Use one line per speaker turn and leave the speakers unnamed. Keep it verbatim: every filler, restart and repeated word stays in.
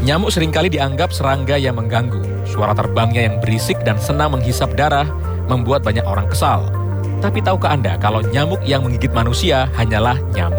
Nyamuk seringkali dianggap serangga yang mengganggu. Suara terbangnya yang berisik dan senang menghisap darah membuat banyak orang kesal. Tapi tahukah Anda kalau nyamuk yang menggigit manusia hanyalah nyamuk